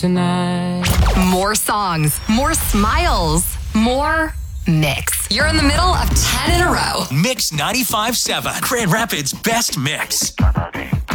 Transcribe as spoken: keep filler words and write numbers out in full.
tonight. More songs, more smiles, more mix. You're in the middle of ten in a row. Mix ninety-five point seven, Grand Rapids' best mix.